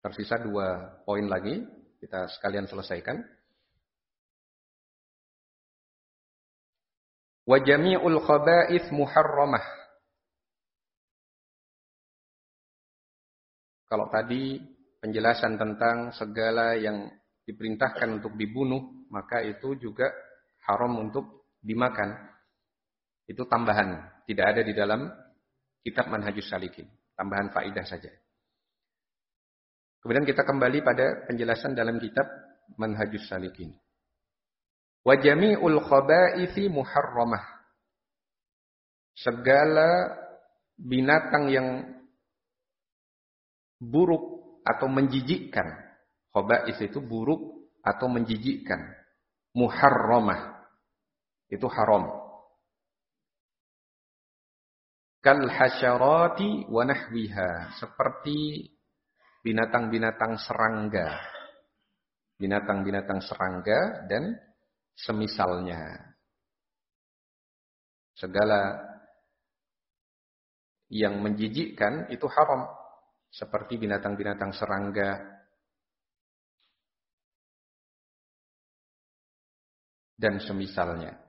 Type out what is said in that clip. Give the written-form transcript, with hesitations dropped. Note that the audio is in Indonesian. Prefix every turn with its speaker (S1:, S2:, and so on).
S1: Tersisa 2 poin lagi, kita sekalian selesaikan. Wa jami'ul khaba'ith muharramah. Kalau tadi penjelasan tentang segala yang diperintahkan untuk dibunuh, maka itu juga haram untuk dimakan. Itu tambahan, tidak ada di dalam kitab Manhajus Salikin. Tambahan faedah saja. Kemudian kita kembali pada penjelasan dalam kitab Manhajus Salikin. Wa jami'ul khaba'ithi muharramah. Segala binatang yang buruk atau menjijikkan. Khaba'ith itu buruk atau menjijikkan. Muharramah. Itu haram. Kal hasyarati wa nahwiha. Seperti binatang-binatang serangga. Binatang-binatang serangga dan semisalnya. Segala yang menjijikkan itu haram. Seperti binatang-binatang serangga dan semisalnya.